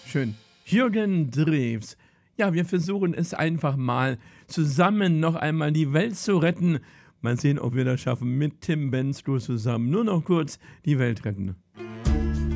Schön. Jürgen Drews. Ja, wir versuchen es einfach mal, zusammen noch einmal die Welt zu retten. Mal sehen, ob wir das schaffen mit Tim Bendzko zusammen. Nur noch kurz die Welt retten.